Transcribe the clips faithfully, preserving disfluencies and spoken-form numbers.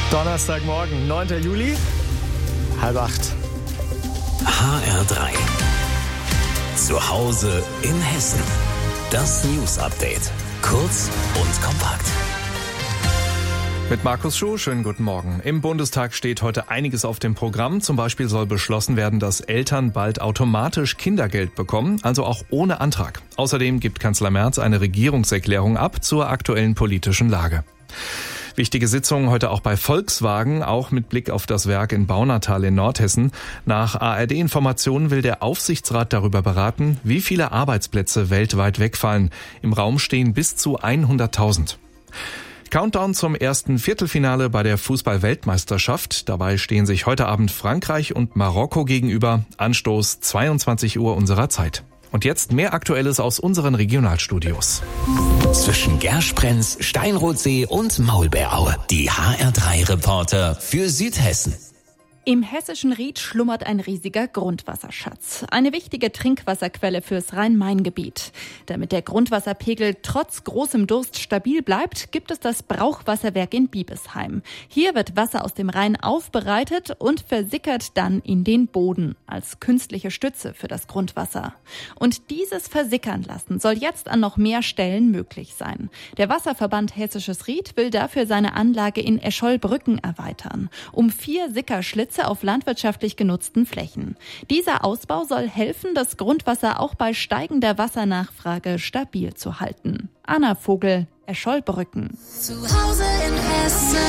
Donnerstagmorgen, neunter Juli, halb acht. H R drei. Zu Hause in Hessen. Das News Update. Kurz und kompakt. Mit Markus Schuh, schönen guten Morgen. Im Bundestag steht heute einiges auf dem Programm. Zum Beispiel soll beschlossen werden, dass Eltern bald automatisch Kindergeld bekommen, also auch ohne Antrag. Außerdem gibt Kanzler Merz eine Regierungserklärung ab zur aktuellen politischen Lage. Wichtige Sitzungen heute auch bei Volkswagen, auch mit Blick auf das Werk in Baunatal in Nordhessen. Nach A R D-Informationen will der Aufsichtsrat darüber beraten, wie viele Arbeitsplätze weltweit wegfallen. Im Raum stehen bis zu hunderttausend. Countdown zum ersten Viertelfinale bei der Fußball-Weltmeisterschaft. Dabei stehen sich heute Abend Frankreich und Marokko gegenüber. Anstoß zweiundzwanzig Uhr unserer Zeit. Und jetzt mehr Aktuelles aus unseren Regionalstudios. Zwischen Gersprenz, Steinrotsee und Maulbeeraue. Die H R drei Reporter für Südhessen. Im hessischen Ried schlummert ein riesiger Grundwasserschatz. Eine wichtige Trinkwasserquelle fürs Rhein-Main-Gebiet. Damit der Grundwasserpegel trotz großem Durst stabil bleibt, gibt es das Brauchwasserwerk in Biebesheim. Hier wird Wasser aus dem Rhein aufbereitet und versickert dann in den Boden als künstliche Stütze für das Grundwasser. Und dieses Versickern lassen soll jetzt an noch mehr Stellen möglich sein. Der Wasserverband Hessisches Ried will dafür seine Anlage in Escholbrücken erweitern, um vier Sickerschlitze auf landwirtschaftlich genutzten Flächen. Dieser Ausbau soll helfen, das Grundwasser auch bei steigender Wassernachfrage stabil zu halten. Anna Vogel, Escholbrücken. Zu Hause in Hessen.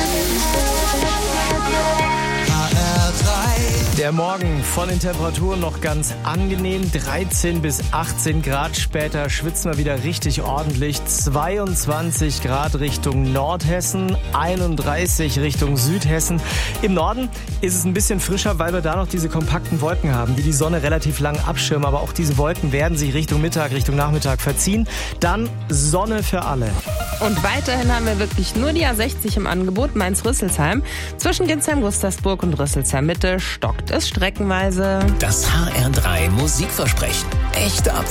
H R drei. Der Morgen von den Temperaturen noch ganz angenehm, dreizehn bis achtzehn Grad. Später schwitzen wir wieder richtig ordentlich. zweiundzwanzig Grad Richtung Nordhessen, einunddreißig Richtung Südhessen. Im Norden ist es ein bisschen frischer, weil wir da noch diese kompakten Wolken haben, die die Sonne relativ lang abschirmen. Aber auch diese Wolken werden sich Richtung Mittag, Richtung Nachmittag verziehen. Dann Sonne für alle. Und weiterhin haben wir wirklich nur die A sechzig im Angebot, Mainz-Rüsselsheim. Zwischen Ginsheim-Gustavsburg und Rüsselsheim-Mitte stockt es streckenweise. Das H R drei Musikversprechen. Echte Ab